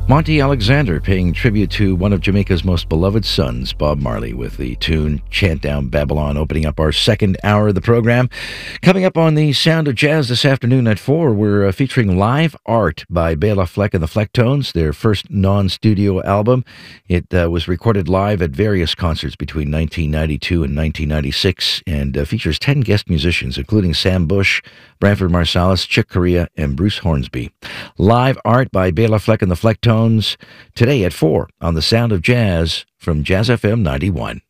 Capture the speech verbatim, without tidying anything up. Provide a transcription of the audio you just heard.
Monty Alexander paying tribute to one of Jamaica's most beloved sons, Bob Marley, with the tune Chant Down Babylon, opening up our second hour of the program. Coming up on the Sound of Jazz this afternoon at four, we're uh, featuring live art by Bela Fleck and the Flecktones, their first non-studio album. It uh, was recorded live at various concerts between nineteen ninety-two and nineteen ninety-six and uh, features ten guest musicians, including Sam Bush, Branford Marsalis, Chick Corea, and Bruce Hornsby. Live art by Bela Fleck and the Flecktones today at four on the Sound of Jazz from Jazz F M ninety-one.